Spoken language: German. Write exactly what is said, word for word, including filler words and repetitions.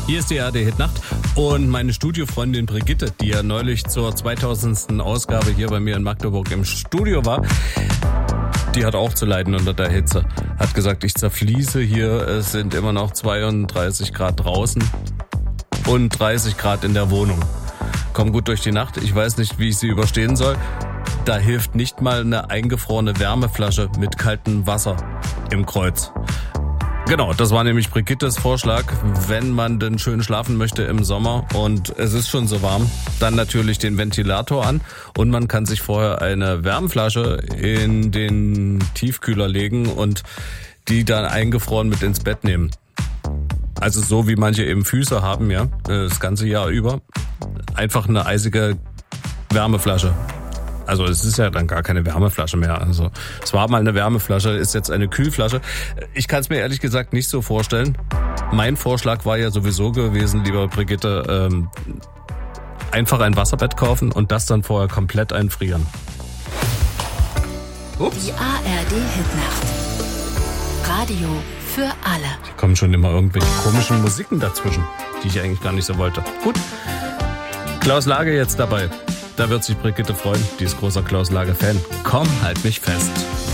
Hier ist die A R D-Hitnacht und meine Studiofreundin Brigitte, die ja neulich zur zweitausendsten Ausgabe hier bei mir in Magdeburg im Studio war, die hat auch zu leiden unter der Hitze. Hat gesagt, ich zerfließe hier, es sind immer noch zweiunddreißig Grad draußen und dreißig Grad in der Wohnung. Komm gut durch die Nacht, ich weiß nicht, wie ich sie überstehen soll. Da hilft nicht mal eine eingefrorene Wärmeflasche mit kaltem Wasser im Kreuz. Genau, das war nämlich Brigittes Vorschlag, wenn man denn schön schlafen möchte im Sommer und es ist schon so warm, dann natürlich den Ventilator an und man kann sich vorher eine Wärmflasche in den Tiefkühler legen und die dann eingefroren mit ins Bett nehmen. Also so wie manche eben Füße haben, ja, das ganze Jahr über. Einfach eine eisige Wärmeflasche. Also es ist ja dann gar keine Wärmeflasche mehr. Also es war mal eine Wärmeflasche, ist jetzt eine Kühlflasche. Ich kann es mir ehrlich gesagt nicht so vorstellen. Mein Vorschlag war ja sowieso gewesen, lieber Brigitte, ähm, einfach ein Wasserbett kaufen und das dann vorher komplett einfrieren. Ups. Die A R D-Hitnacht. Radio für alle. Da kommen schon immer irgendwelche komischen Musiken dazwischen, die ich eigentlich gar nicht so wollte. Gut, Klaus Lage jetzt dabei. Da wird sich Brigitte freuen, die ist großer Klaus Lage-Fan. Komm, halt mich fest.